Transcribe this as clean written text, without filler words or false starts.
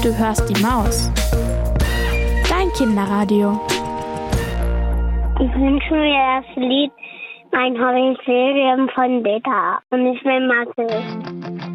Du hörst die Maus. Dein Kinderradio. Ich wünsche mir das Lied Mein Hobby Ferien von Beta. Und ich will Mathe.